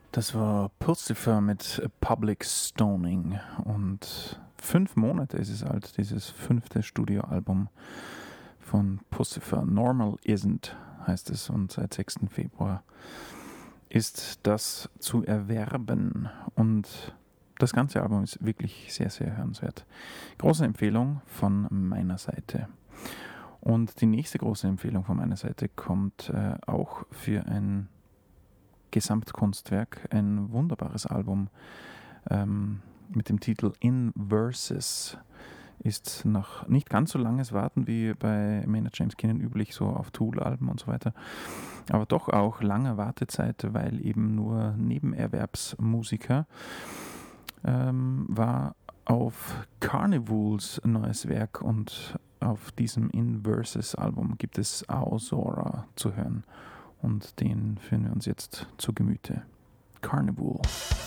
Das war Pulsifer mit Public Stoning und 5 Monate ist es alt, dieses 5. Studioalbum von Pulsifer. Normal Isn't heißt es und seit 6. Februar ist das zu erwerben und das ganze Album ist wirklich sehr, sehr hörenswert. Große Empfehlung von meiner Seite. Und die nächste große Empfehlung von meiner Seite kommt auch für ein Gesamtkunstwerk, ein wunderbares Album mit dem Titel In Verses. Ist nach nicht ganz so langes Warten wie bei Maynard James Keenan üblich, so auf Tool-Alben und so weiter, aber doch auch lange Wartezeit, weil eben nur Nebenerwerbsmusiker, war auf Carnivals neues Werk und auf diesem In Verses Album gibt es Aozora zu hören und den führen wir uns jetzt zu Gemüte. Carnival.